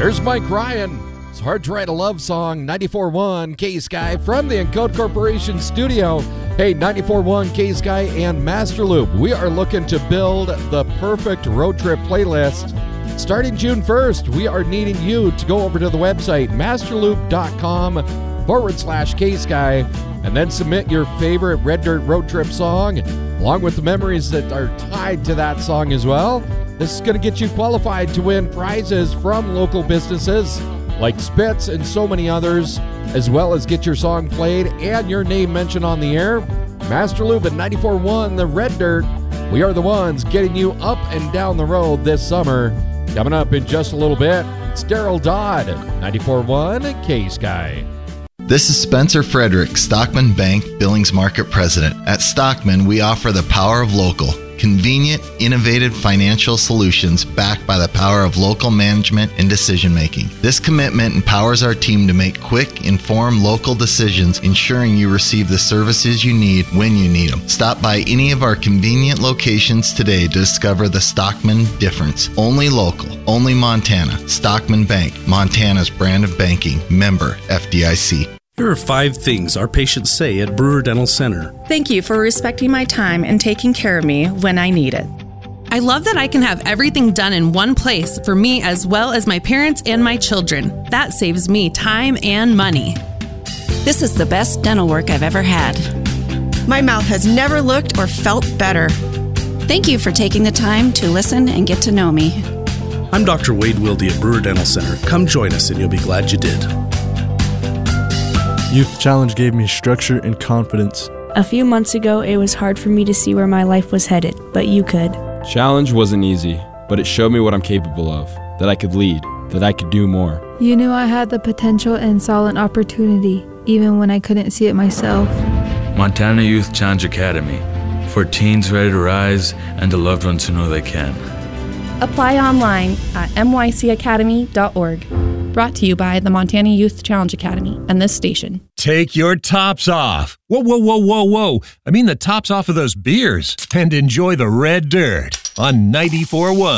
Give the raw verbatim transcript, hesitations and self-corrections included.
There's Mike Ryan. It's hard to write a love song. ninety-four point one K-Sky from the Encode Corporation studio. Hey, ninety-four point one K-Sky and Master Loop. We are looking to build the perfect road trip playlist. Starting June first, we are needing you to go over to the website, masterloop.com forward slash K-Sky, and then submit your favorite Red Dirt road trip song, along with the memories that are tied to that song as well. This is going to get you qualified to win prizes from local businesses like Spitz and so many others, as well as get your song played and your name mentioned on the air. Master Loop at ninety-four point one, the Red Dirt. We are the ones getting you up and down the road this summer. Coming up in just a little bit, it's Daryl Dodd, ninety-four point one K-Sky. This is Spencer Frederick, Stockman Bank Billings Market President. At Stockman, we offer the power of local. Convenient, innovative financial solutions backed by the power of local management and decision-making. This commitment empowers our team to make quick, informed local decisions, ensuring you receive the services you need when you need them. Stop by any of our convenient locations today to discover the Stockman difference. Only local, only Montana. Stockman Bank, Montana's brand of banking. Member F D I C. Here are five things our patients say at Brewer Dental Center. Thank you for respecting my time and taking care of me when I need it. I love that I can have everything done in one place for me as well as my parents and my children. That saves me time and money. This is the best dental work I've ever had. My mouth has never looked or felt better. Thank you for taking the time to listen and get to know me. I'm Doctor Wade Wilde at Brewer Dental Center. Come join us and you'll be glad you did. Youth Challenge gave me structure and confidence. A few months ago, it was hard for me to see where my life was headed, but you could. Challenge wasn't easy, but it showed me what I'm capable of, that I could lead, that I could do more. You knew I had the potential and saw an opportunity, even when I couldn't see it myself. Montana Youth Challenge Academy, for teens ready to rise and to loved ones who know they can. Apply online at m y c academy dot org. Brought to you by the Montana Youth Challenge Academy and this station. Take your tops off. Whoa, whoa, whoa, whoa, whoa. I mean the tops off of those beers. And enjoy the Red Dirt on ninety-four point one.